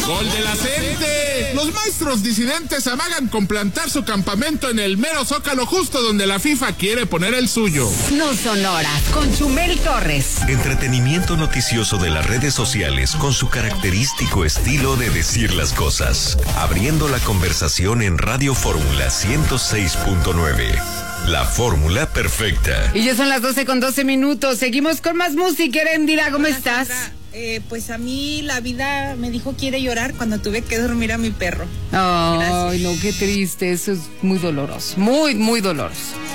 ¡Gol de la Cente! Los maestros disidentes amagan con plantar su campamento en el mero zócalo justo donde la FIFA quiere poner el suyo. No son horas, con Chumel Torres. Entretenimiento noticioso de las redes sociales con su característico estilo de decir las cosas. Abriendo la conversación en Radio Fórmula 106.9. La fórmula perfecta. Y ya son las 12:12. Seguimos con más música. Erendira, ¿cómo estás? Pues a mí la vida me dijo quiere llorar cuando tuve que dormir a mi perro. Ay, no, qué triste. Eso es muy doloroso. Muy, muy doloroso.